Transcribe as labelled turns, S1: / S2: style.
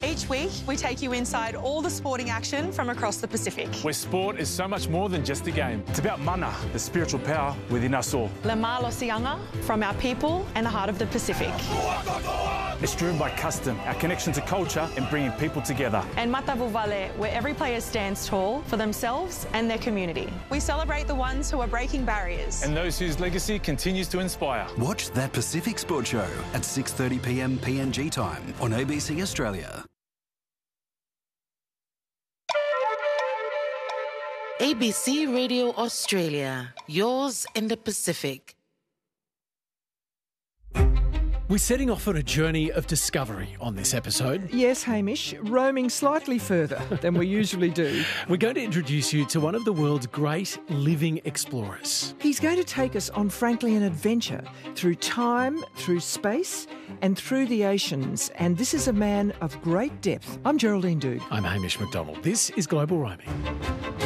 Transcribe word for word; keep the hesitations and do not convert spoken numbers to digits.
S1: Each week, we take you inside all the sporting action from across the Pacific.
S2: Where sport is so much more than just a game. It's about mana, the spiritual power within us all.
S1: Le Malo Sianga, from our people and the heart of the Pacific.
S2: It's driven by custom, our connection to culture and bringing people together.
S1: And Matavu Vale, where every player stands tall for themselves and their community. We celebrate the ones who are breaking barriers.
S2: And those whose legacy continues to inspire.
S3: Watch That Pacific Sport Show at six thirty p m P N G time on A B C Australia.
S4: A B C Radio Australia, yours in the Pacific.
S5: We're setting off on a journey of discovery on this episode.
S6: Yes, Hamish, roaming slightly further than we usually do.
S5: We're going to introduce you to one of the world's great living explorers.
S6: He's going to take us on, frankly, an adventure through time, through space and through the oceans. And this is a man of great depth. I'm Geraldine Doogue.
S5: I'm Hamish McDonald. This is Global Roaming.